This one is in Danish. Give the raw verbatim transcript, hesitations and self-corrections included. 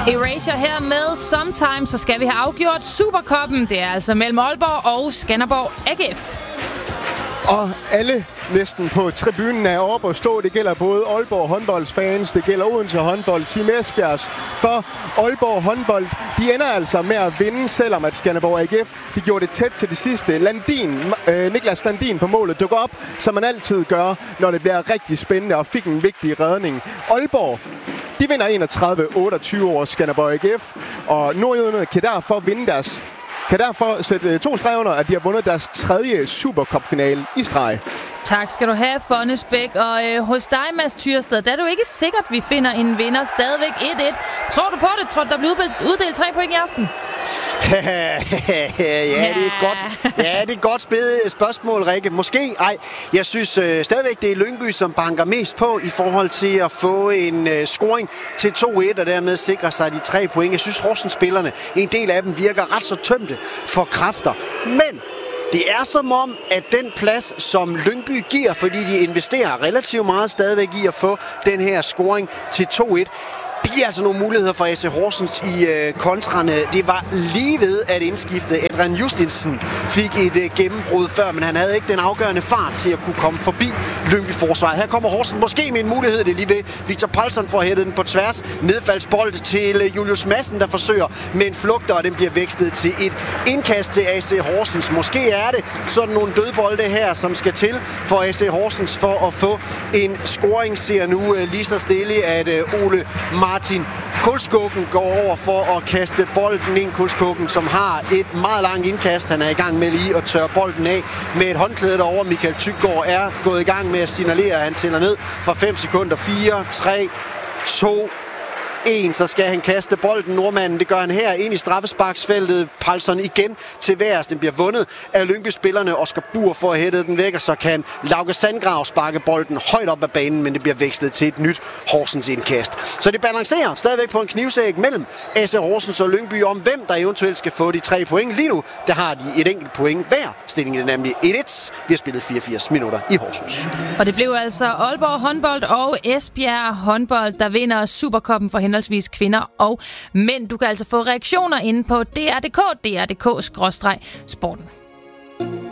Erasure her med Sometimes, så skal vi have afgjort Supercuppen. Det er altså mellem Aalborg og Skanderborg A G F. Og alle næsten på tribunen er oppe og stå. Det gælder både Aalborg håndboldsfans, det gælder Odense håndbold, Team Esbjergs. For Aalborg håndbold, de ender altså med at vinde, selvom at Skanderborg A G F, de gjorde det tæt til det sidste. Landin, øh, Niklas Landin på målet dukker op, som man altid gør, når det bliver rigtig spændende, og fik en vigtig redning. Aalborg, de vinder enogtredive otteogtyve over Skanderborg A G F, og nordjyderne kan derfor vinde deres kan derfor sætte to streger under, at de har vundet deres tredje Supercup-finale i streg. Tak skal du have, Fonnesbæk. Og øh, hos dig, Mads Tyrsted, der er det jo ikke sikkert, at vi finder en vinder. Stadigvæk et et. Tror du på det? Tror du, der bliver uddelt tre point i aften? ja, det er et godt, ja, det er et godt spørgsmål, Rikke. Måske, ej. Jeg synes øh, stadigvæk, det er Lyngby, som banker mest på i forhold til at få en øh, scoring til to et, og dermed sikre sig de tre point. Jeg synes, Horsens-spillerne, en del af dem virker ret så tømte for kræfter. Men det er som om, at den plads, som Lyngby giver, fordi de investerer relativt meget stadigvæk i at få den her scoring til to et, det giver altså nogle muligheder for A C Horsens i øh, kontrerne. Det var lige ved at indskifte. Adrian Justinsen fik et øh, gennembrud før, men han havde ikke den afgørende fart til at kunne komme forbi Lyngby-forsvaret. Her kommer Horsens måske med en mulighed. Det er lige ved. Victor Palsson får hættet den på tværs. Nedfaldsbold til øh, Julius Madsen, der forsøger med en flugt, og den bliver vekslet til et indkast til A C Horsens. Måske er det sådan nogle dødbolde her, som skal til for A C Horsens for at få en scoring. Ser nu øh, lige så stille, at øh, Ole Martin Kulskogen går over for at kaste bolden ind. Kulskogen, som har et meget langt indkast. Han er i gang med lige at tørre bolden af med et håndklæde derovre. Michael Tyggaard er gået i gang med at signalere, at han tæller ned for fem sekunder. fire, tre, to, en, så skal han kaste bolden. Nordmanden, det gør han her ind i straffesparksfeltet. Palsson igen til værs. Den bliver vundet af Lyngby-spillerne. Oscar Buhr får at hætte den væk, og så kan Lauke Sandgrav sparke bolden højt op ad banen, men det bliver vekslet til et nyt Horsens indkast. Så det balancerer stadigvæk på en knivsæg mellem A C Horsens og Lyngby om, hvem der eventuelt skal få de tre point. Lige nu, der har de et enkelt point hver. Stillingen er nemlig et et. Vi har spillet fireogfirs minutter i Horsens. Og det blev altså Aalborg håndbold og Esbjerg håndbold, der vinder Supercuppen for henholdsvis kvinder og mænd. Du kan altså få reaktioner inde på D R punktum d k, d r punktum d k skråstreg sporten.